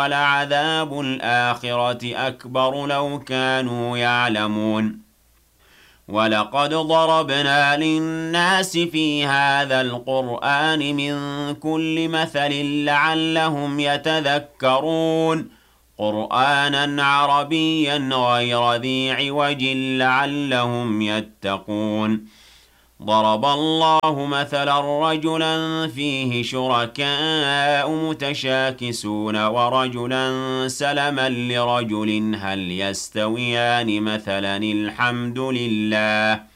وَلَعَذَابُ الْآخِرَةِ أَكْبَرُ لَوْ كَانُوا يَعْلَمُونَ وَلَقَدْ ضَرَبْنَا لِلنَّاسِ فِي هَذَا الْقُرْآنِ مِنْ كُلِّ مَثَلٍ لَعَلَّهُمْ يَتَذَكَّرُونَ قُرْآنًا عَرَبِيًّا غَيْرَ ذِي عِوَجٍ لَعَلَّهُمْ يَتَّقُونَ ضرب الله مثلا رجلا فيه شركاء متشاكسون ورجلا سلما لرجل هل يستويان مثلا الحمد لله